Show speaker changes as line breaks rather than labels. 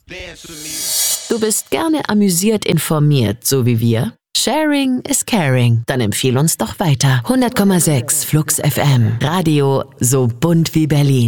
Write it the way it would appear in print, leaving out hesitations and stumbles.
Du bist gerne amüsiert informiert, so wie wir? Sharing is caring. Dann empfiehl uns doch weiter. 100,6 Flux FM. Radio so bunt wie Berlin.